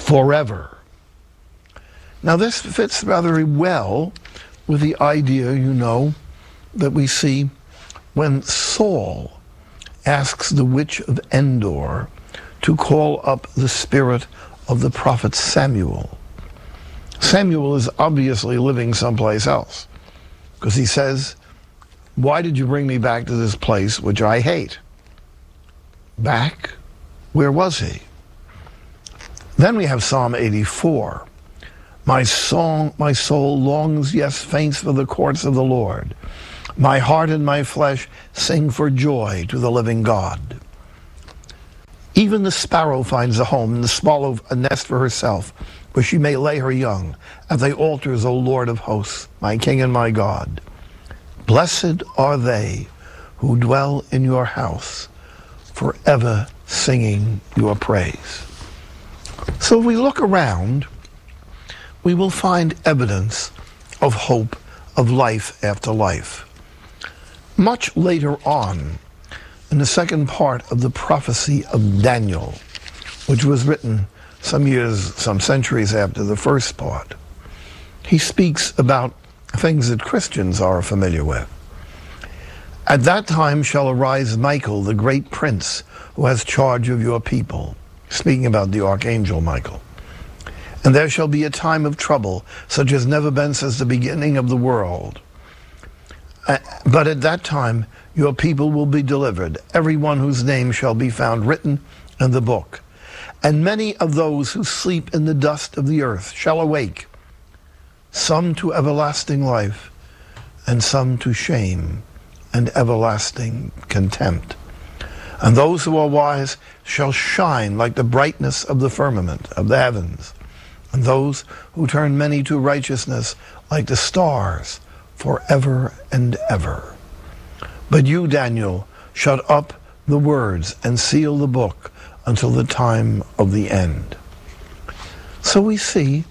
forever. Now this fits rather well with the idea, that we see when Saul asks the witch of Endor to call up the spirit of the prophet Samuel. Samuel is obviously living someplace else, because he says, "Why did you bring me back to this place which I hate?" Back? Where was he? Then we have Psalm 84. My soul longs, yes, faints for the courts of the Lord. My heart and my flesh sing for joy to the living God. Even the sparrow finds a home, and the swallow a nest for herself, where she may lay her young at thy altars, O Lord of hosts, my King and my God. Blessed are they who dwell in your house, forever singing your praise. So if we look around, we will find evidence of hope, of life after life. Much later on, in the second part of the prophecy of Daniel, which was written some centuries after the first part, he speaks about things that Christians are familiar with. At that time shall arise Michael, the great prince, who has charge of your people. Speaking about the archangel Michael. And there shall be a time of trouble, such as never been since the beginning of the world. But at that time your people will be delivered, every one whose name shall be found written in the book. And many of those who sleep in the dust of the earth shall awake, some to everlasting life, and some to shame and everlasting contempt. And those who are wise shall shine like the brightness of the firmament of the heavens, and those who turn many to righteousness like the stars forever and ever. But you, Daniel, shut up the words and seal the book until the time of the end. So we see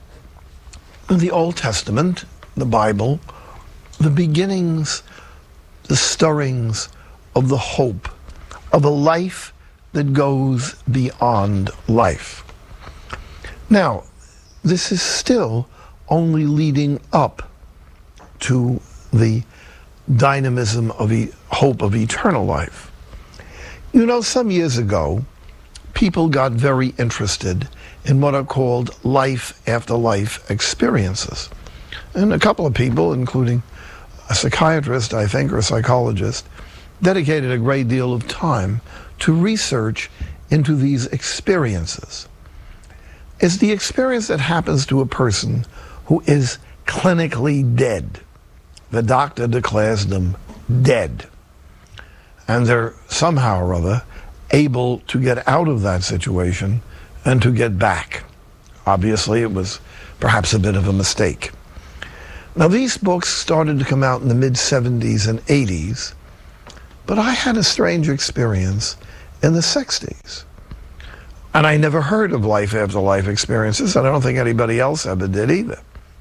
in the Old Testament, the Bible, the beginnings, the stirrings of the hope of a life that goes beyond life. Now, this is still only leading up to the dynamism of hope of eternal life. Some years ago, people got very interested in what are called life after life experiences. And a couple of people, including a psychiatrist, I think, or a psychologist, dedicated a great deal of time to research into these experiences. It's the experience that happens to a person who is clinically dead. The doctor declares them dead. And they're somehow or other able to get out of that situation and to get back. Obviously, it was perhaps a bit of a mistake. Now, these books started to come out in the mid-70s and 80s, but I had a strange experience in the 60s. And I never heard of life after life experiences, and I don't think anybody else ever did either.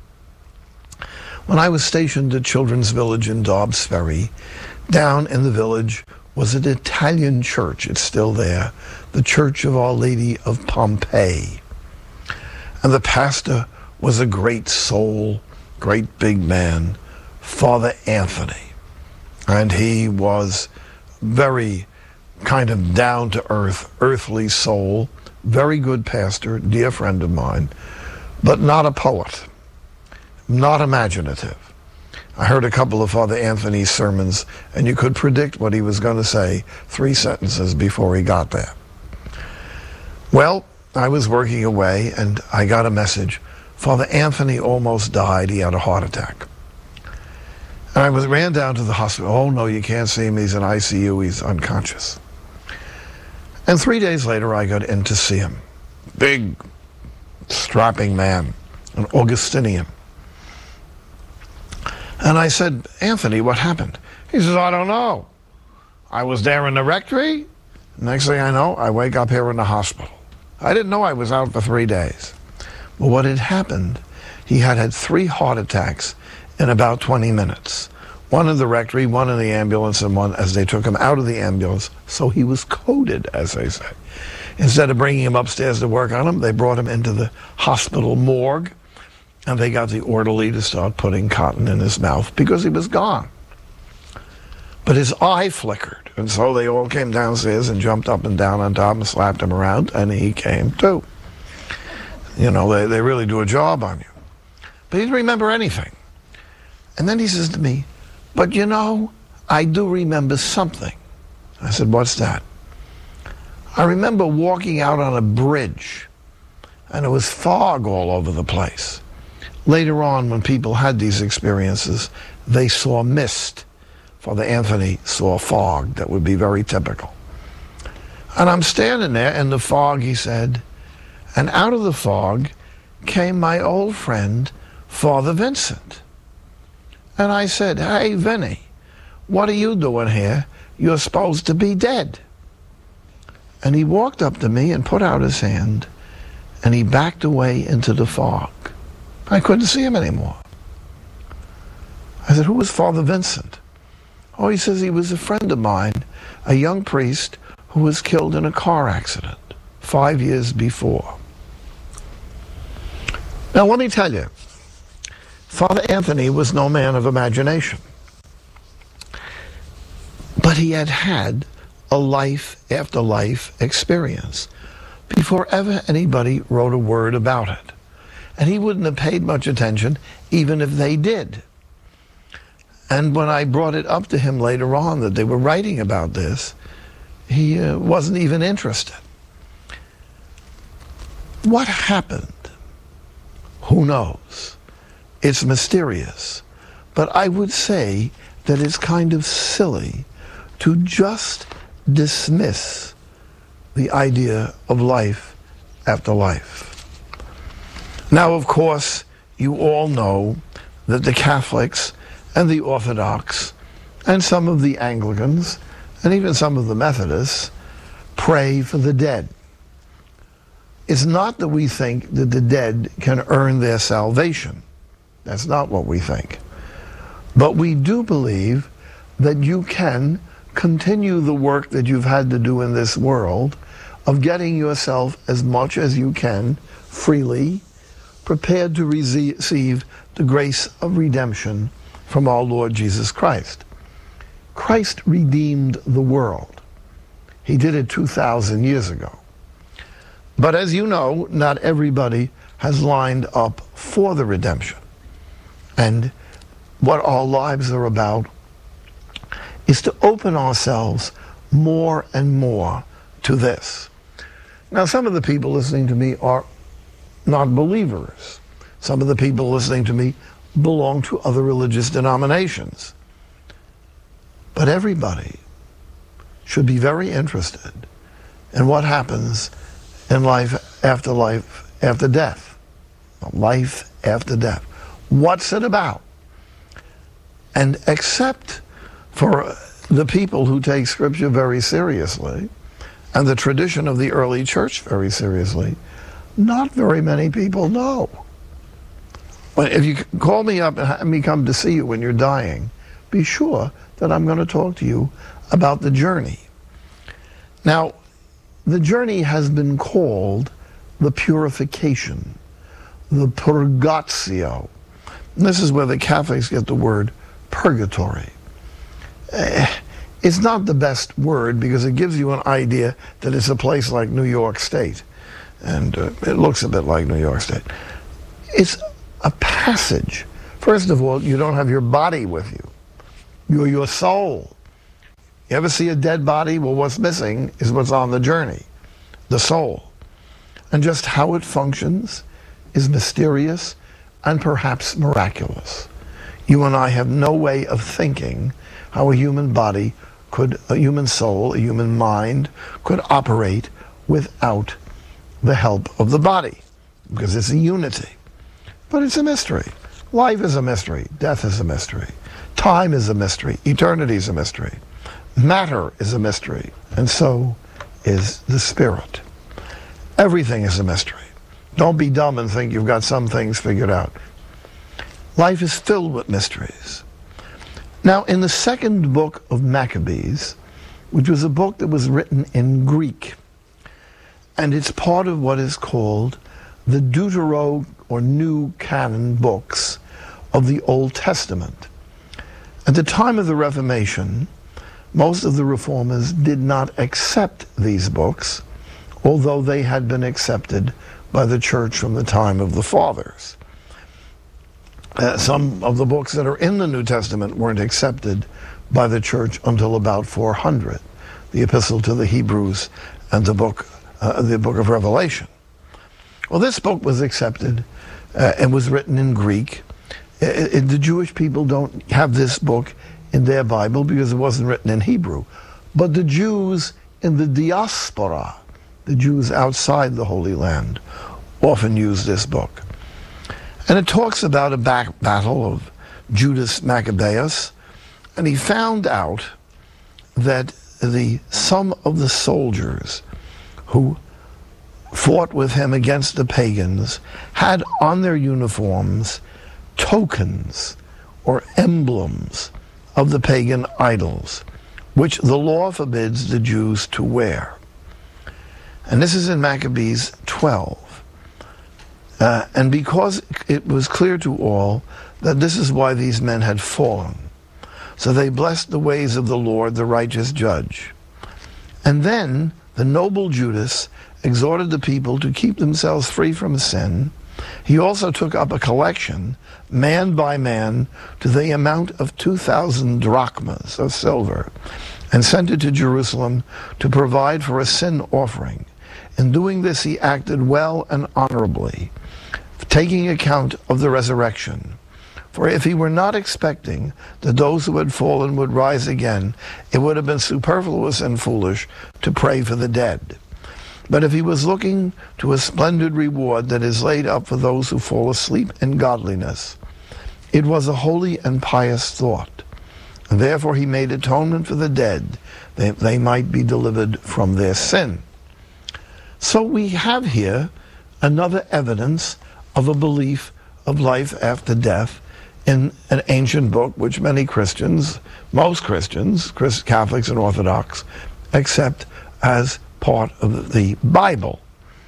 When I was stationed at Children's Village in Dobbs Ferry, down in the village was an Italian church. It's still there, the Church of Our Lady of Pompeii. And the pastor was a great soul, great big man, Father Anthony. And he was very kind of down-to-earth, earthly soul, very good pastor, dear friend of mine, but not a poet, not imaginative. I heard a couple of Father Anthony's sermons, and you could predict what he was going to say 3 sentences before he got there. Well, I was working away, and I got a message. Father Anthony almost died. He had a heart attack. And I ran down to the hospital. Oh, no, you can't see him. He's in ICU. He's unconscious. And 3 days later, I got in to see him. Big, strapping man, an Augustinian. And I said, Anthony, what happened? He says, I don't know. I was there in the rectory. Next thing I know, I wake up here in the hospital. I didn't know I was out for 3 days. But what had happened, he had 3 heart attacks in about 20 minutes. One in the rectory, one in the ambulance, and one as they took him out of the ambulance. So he was coded, as they say. Instead of bringing him upstairs to work on him, they brought him into the hospital morgue, and they got the orderly to start putting cotton in his mouth because he was gone. But his eye flickered, and so they all came downstairs and jumped up and down on top and slapped him around, and he came too. You know, they really do a job on you. But he didn't remember anything. And then he says to me, but you know, I do remember something. I said, what's that? I remember walking out on a bridge, and it was fog all over the place. Later on, when people had these experiences, they saw mist. Father Anthony saw fog. That would be very typical. And I'm standing there in the fog, he said, and out of the fog came my old friend, Father Vincent. And I said, hey, Vinny, what are you doing here? You're supposed to be dead. And he walked up to me and put out his hand, and he backed away into the fog. I couldn't see him anymore. I said, who was Father Vincent? Oh, he says he was a friend of mine, a young priest who was killed in a car accident 5 years before. Now, let me tell you, Father Anthony was no man of imagination. But he had had a life after life experience before ever anybody wrote a word about it. And he wouldn't have paid much attention even if they did. And when I brought it up to him later on that they were writing about this, he wasn't even interested. What happened? Who knows? It's mysterious. But I would say that it's kind of silly to just dismiss the idea of life after life. Now, of course, you all know that the Catholics and the Orthodox and some of the Anglicans and even some of the Methodists pray for the dead. It's not that we think that the dead can earn their salvation. That's not what we think. But we do believe that you can continue the work that you've had to do in this world of getting yourself as much as you can freely, prepared to receive the grace of redemption from our Lord Jesus Christ. Christ redeemed the world. He did it 2,000 years ago. But as you know, not everybody has lined up for the redemption. And what our lives are about is to open ourselves more and more to this. Now, some of the people listening to me are not believers. Some of the people listening to me belong to other religious denominations. But everybody should be very interested in what happens in life after death. Life after death. What's it about? And except for the people who take Scripture very seriously and the tradition of the early church very seriously, not very many people know. If you call me up and have me come to see you when you're dying, be sure that I'm going to talk to you about the journey. Now, the journey has been called the purification, the purgatio. And this is where the Catholics get the word purgatory. It's not the best word because it gives you an idea that it's a place like New York State. And it looks a bit like New York State. It's a passage. First of all, you don't have your body with you. You're your soul. You ever see a dead body? Well, what's missing is what's on the journey, the soul. And just how it functions is mysterious and perhaps miraculous. You and I have no way of thinking how a human body could, a human soul, a human mind could operate without the help of the body, because it's a unity. But it's a mystery. Life is a mystery. Death is a mystery. Time is a mystery. Eternity is a mystery. Matter is a mystery. And so is the spirit. Everything is a mystery. Don't be dumb and think you've got some things figured out. Life is filled with mysteries. Now, in the second book of Maccabees, which was a book that was written in Greek, and it's part of what is called the Deutero or New Canon books of the Old Testament. At the time of the Reformation, most of the reformers did not accept these books, although they had been accepted by the church from the time of the fathers. Some of the books that are in the New Testament weren't accepted by the church until about 400, the Epistle to the Hebrews and the book of Revelation. Well, this book was accepted and was written in Greek. The Jewish people don't have this book in their Bible because it wasn't written in Hebrew. But the Jews in the diaspora, the Jews outside the Holy Land, often use this book. And it talks about a battle of Judas Maccabeus, and he found out that some of the soldiers who fought with him against the pagans had on their uniforms tokens or emblems of the pagan idols, which the law forbids the Jews to wear. And this is in Maccabees 12. And because it was clear to all that this is why these men had fallen, so they blessed the ways of the Lord, the righteous judge. And then the noble Judas exhorted the people to keep themselves free from sin. He also took up a collection, man by man, to the amount of 2,000 drachmas of silver, and sent it to Jerusalem to provide for a sin offering. In doing this, he acted well and honorably, taking account of the resurrection. For if he were not expecting that those who had fallen would rise again, it would have been superfluous and foolish to pray for the dead. But if he was looking to a splendid reward that is laid up for those who fall asleep in godliness, it was a holy and pious thought. And therefore he made atonement for the dead, that they might be delivered from their sin. So we have here another evidence of a belief of life after death in an ancient book which many Christians, most Christians, Catholics and Orthodox, accept as part of the Bible.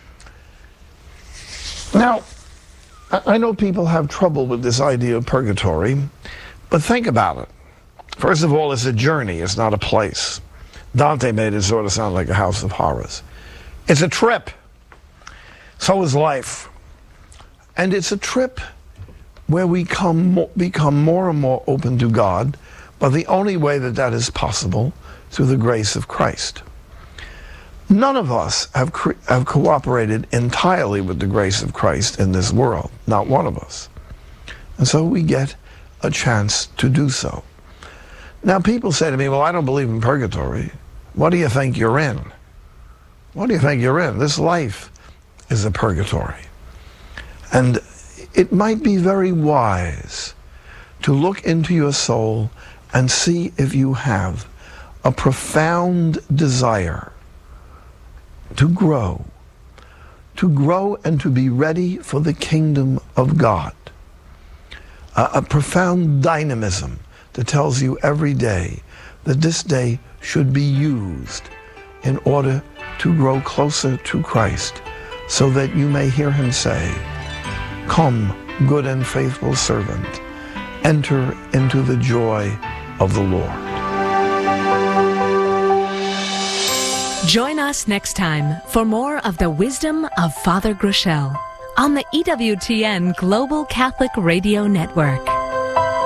Now, I know people have trouble with this idea of purgatory, but think about it. First of all, it's a journey, it's not a place. Dante made it sort of sound like a house of horrors. It's a trip. So is life. And it's a trip where we become more and more open to God, but the only way that is possible through the grace of Christ. None of us have cooperated entirely with the grace of Christ in this world, not one of us. And so we get a chance to do so. Now people say to me, well, I don't believe in purgatory. What do you think you're in? What do you think you're in? This life is a purgatory. And it might be very wise to look into your soul and see if you have a profound desire to grow and to be ready for the kingdom of God. A profound dynamism that tells you every day that this day should be used in order to grow closer to Christ, so that you may hear him say, "Come, good and faithful servant, enter into the joy of the Lord." Join us next time for more of the wisdom of Father Groeschel on the EWTN Global Catholic Radio Network.